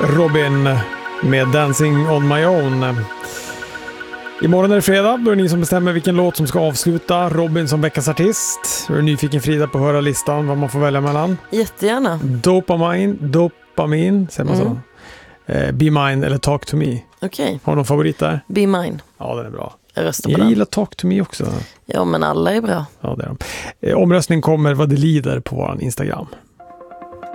Robin med Dancing on my own. Imorgon är det fredag, då är det ni som bestämmer vilken låt som ska avsluta Robin som veckans artist. Är du nyfiken, Frida, på att höra listan vad man får välja mellan? Jättegärna. Dopamin, säger man så? Be Mine eller Talk to Me. Okej. Har du någon favorit där? Be Mine. Ja, den är bra. Jag gillar Talk to Me också. Ja, men alla är bra. Ja, det är de. Omröstning kommer vad det lider på vår Instagram.